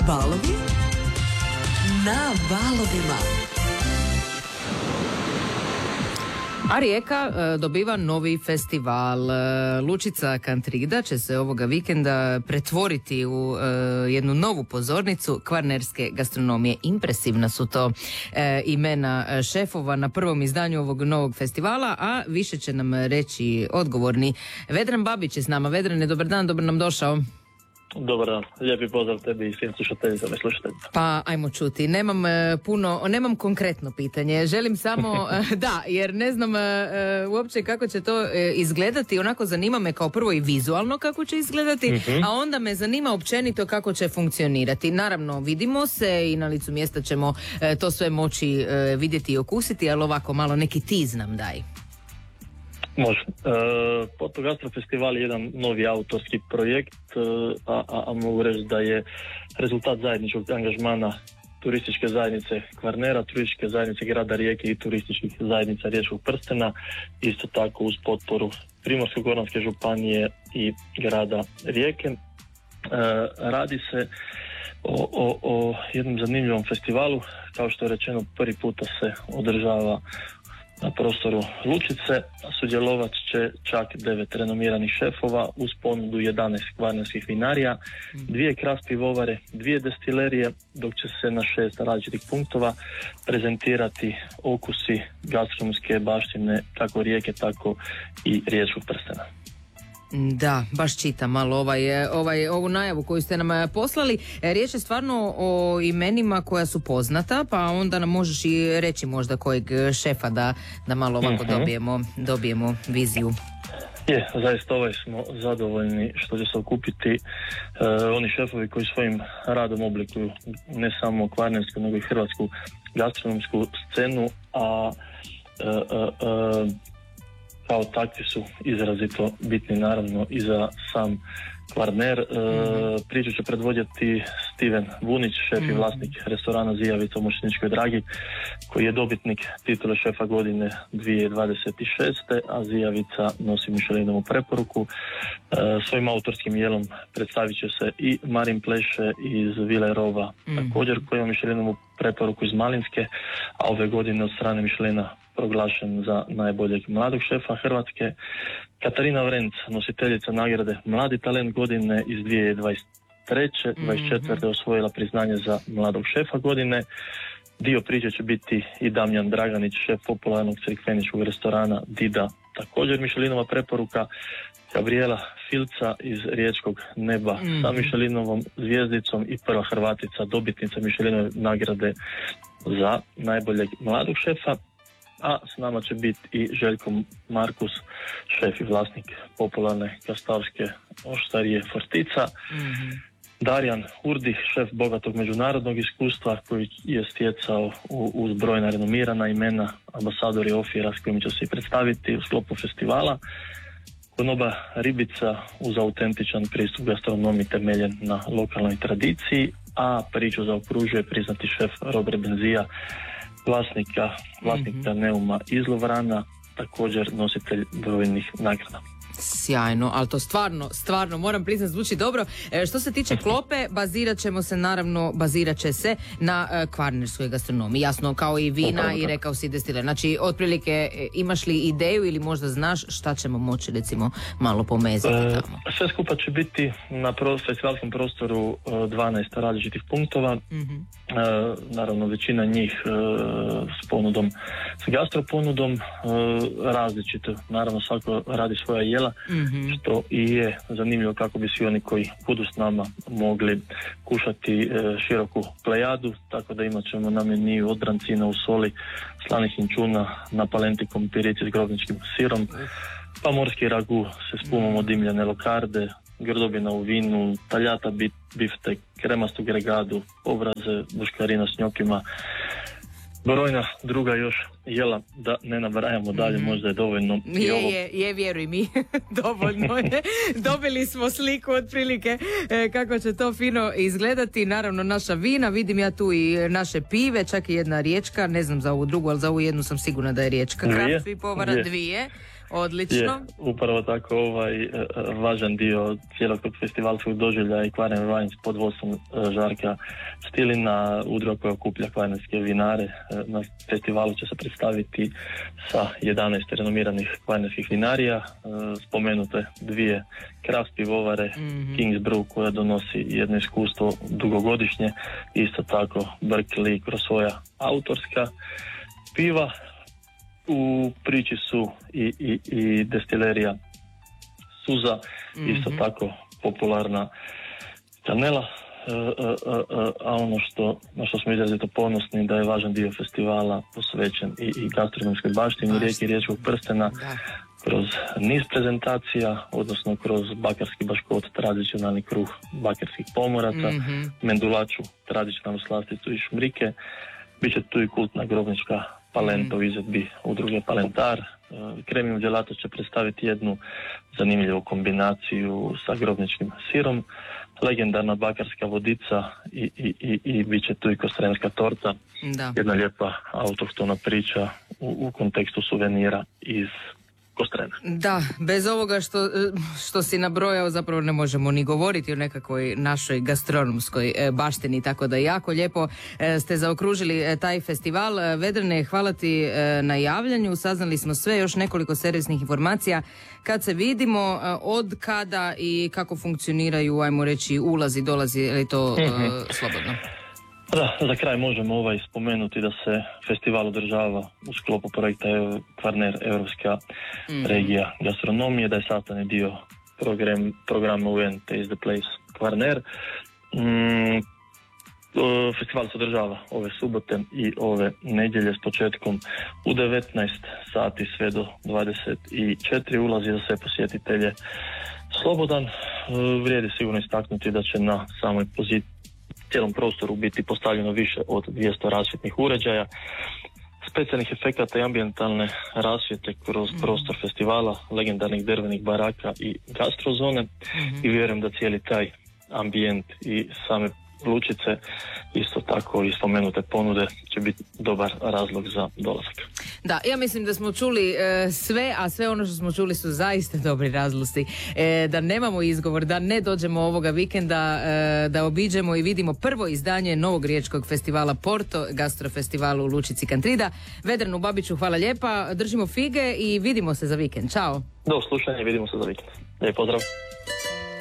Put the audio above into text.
Valovi na valovima. A Rijeka dobiva novi festival. Lučica Kantrida će se ovoga vikenda pretvoriti u jednu novu pozornicu kvarnerske gastronomije. Impresivna su to imena šefova na prvom izdanju ovog novog festivala, a više će nam reći odgovorni. Vedran Babić je s nama. Vedrane, dobar dan, dobro nam došao. Dobar dan, lijepi pozdrav tebi i svim slušateljicama i slušateljima. Pa ajmo čuti, nemam konkretno pitanje, želim samo, jer ne znam uopće kako će to izgledati, onako zanima me kao prvo i vizualno kako će izgledati, a onda me zanima općenito kako će funkcionirati. Naravno, vidimo se i na licu mjesta ćemo to sve moći vidjeti i okusiti, ali ovako malo neki tiz nam daj. Može. Poto Gastro Festival je jedan novi autorski projekt, a mogu reći da je rezultat zajedničkog angažmana turističke zajednice Kvarnera, turističke zajednice grada Rijeke i turističkih zajednica Riječkog prstena, isto tako uz potporu Primorsko-goranske županije i grada Rijeke. Radi se o jednom zanimljivom festivalu, kao što je rečeno, prvi puta se održava na prostoru Lučice, a sudjelovat će čak 9 renomiranih šefova uz ponudu 11 kvarnerskih vinarija, 2 kraft pivovare, 2 destilerije, dok će se na 6 različitih punktova prezentirati okusi gastronomske baštine kako Rijeke, tako i Riječkog prstena. Da, baš čitam malo ovu najavu koju ste nam poslali. Riječ je stvarno o imenima koja su poznata, pa onda nam možeš i reći možda kojeg šefa da malo ovako dobijemo viziju. Je, zaista smo zadovoljni što će se okupiti oni šefovi koji svojim radom oblikuju ne samo kvarnersku nego i hrvatsku gastronomsku scenu, a kao takvi su izrazito bitni naravno i za sam Kvarner. Priču će predvoditi Steven Vunić, šef i vlasnik restorana Zijavica u Mošćeničkoj Dragi, koji je dobitnik titule šefa godine 2026. a Zijavica nosi Michelinovu preporuku. Svojim autorskim jelom predstavit će se i Marin Pleše iz Vile Rova, također koji ima Michelinovu preporuku iz Malinske, a ove godine od strane Michelina proglašen za najboljeg mladog šefa Hrvatske. Katarina Vrenc, nositeljica nagrade Mladi talent godine iz 2023. 24. osvojila priznanje za mladog šefa godine. Dio priče će biti i Damjan Draganić, šef popularnog crikveničkog restorana Dida, također Michelinova preporuka. Gabriela Filca iz Riječkog neba sa Michelinovom zvijezdicom i prva Hrvatica, dobitnica Michelinove nagrade za najboljeg mladog šefa. A s nama će biti i Željko Markus, šef i vlasnik popularne kastarske oštarije Fortica. Darjan Urdih, šef bogatog međunarodnog iskustva koji je stjecao uz brojna renomirana imena, ambasadori Ofira s kojim će se i predstaviti u sklopu festivala. Konoba Ribica uz autentičan pristup gastronomiji temeljen na lokalnoj tradiciji, a priču zaokružuje priznati šef Robert Benzija, vlasnika Neuma iz Lovrana, također nositelj brojnih nagrada. Sjajno, ali to stvarno moram priznati zvuči dobro. Što se tiče klope, bazirat će se na kvarnerskoj gastronomiji, jasno, kao i vina i rekao si destiler. Znači, otprilike, imaš li ideju ili možda znaš šta ćemo moći recimo malo pomezati tamo? Sve skupa će biti na festivalskom prostoru 12 različitih punktova. Naravno, većina njih s gastroponudom, različito. Naravno, svako radi svoja jela, što i je zanimljivo kako bi svi oni koji budu s nama mogli kušati široku plejadu, tako da imat ćemo na meniju od brancina u soli, slanih inčuna, na palenti kompirici s grobničkim sirom, pa morski ragu se spumom od dimljene lokarde, grdobina u vinu, taljata biftek, kremastu gregadu, obraze buškarina s njokima, brojna druga još jela, da ne nabrajamo dalje, možda je dovoljno. Je, vjeruj mi, dovoljno je. Dobili smo sliku otprilike kako će to fino izgledati. Naravno naša vina, vidim ja tu i naše pive, čak i jedna riječka, ne znam za ovu drugu, ali za ovu jednu sam sigurna da je riječka. Kraft pivovara, 2. Odlično. Upravo tako važan dio cijelog tog festivalskog doživlja i Kvarner Wines pod vodstvom Žarka Stilina, udruga koja okuplja kvarnerske vinare. Na festivalu će se predstaviti sa 11 renomiranih kvarnerskih vinarija, spomenute 2 kraft pivovare, King's Brew koja donosi jedno iskustvo dugogodišnje, isto tako Berkeley kroz svoja autorska piva. U priči su i destilerija Suza, isto tako popularna Canela, a ono na što smo izrazito ponosni da je važan dio festivala posvećen i gastronomskoj baštini rijeke Riječkog prstena kroz niz prezentacija, odnosno kroz bakarski baškot, tradicionalni kruh bakarskih pomoraca, mendulaču, tradicionalnu slasticu i šmrike. Biće tu i kultna grobnička palenta u izvedbi udruge Palentar. Kremijum Gelato će predstaviti jednu zanimljivu kombinaciju sa grobničkim sirom, legendarna bakarska vodica i bit će tu i kostremska torta. Da. Jedna lijepa autohtona priča u kontekstu suvenira iz Kostrena. Da, bez ovoga što si nabrojao zapravo ne možemo ni govoriti o nekakvoj našoj gastronomskoj baštini, tako da jako lijepo ste zaokružili taj festival. Vedrane, hvala ti na javljanju, saznali smo sve, još nekoliko servisnih informacija. Kad se vidimo, od kada i kako funkcioniraju, ajmo reći, ulazi, dolazi, je to slobodno? Da, za kraj možemo spomenuti da se festival održava u sklopu projekta Kvarner Europska regija gastronomije, da je sastavni dio programa UN Taste the Place Kvarner. Festival se održava ove subote i ove nedjelje s početkom u 19 sati sve do 24. Ulaz je za sve posjetitelje slobodan. Vrijedi sigurno istaknuti da će na samoj cijelom prostoru biti postavljeno više od 200 rasvjetnih uređaja, specijalnih efekata i ambijentalne rasvjete kroz prostor festivala, legendarnih drvenih baraka i gastrozone i vjerujem da cijeli taj ambijent i same lučice, isto tako i spomenute ponude će biti dobar razlog za dolazak. Da, ja mislim da smo čuli sve, a sve ono što smo čuli su zaista dobri razlozi. Da nemamo izgovor, da ne dođemo ovoga vikenda, da obiđemo i vidimo prvo izdanje novog riječkog festivala Porto, gastrofestivalu u Lučici Kantrida. Vedranu Babiću, hvala lijepa, držimo fige i vidimo se za vikend. Ćao! Do slušanja, vidimo se za vikend. Lijep pozdrav!